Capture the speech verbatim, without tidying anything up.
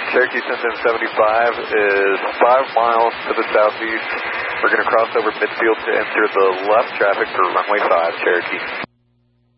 Cherokee Center seventy-five is five miles to the southeast. We're going to cross over midfield to enter the left traffic for runway five, Cherokee.